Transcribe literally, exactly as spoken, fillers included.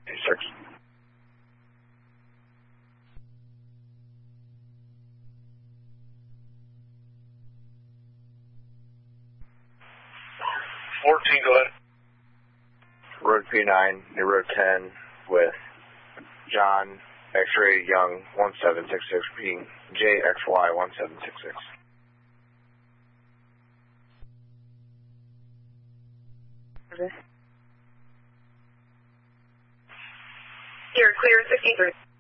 six. fourteen, go ahead. Road P nine, New Road ten with John X-ray Young one seven six six being J X Y one seven six six. You're clear sixty-three.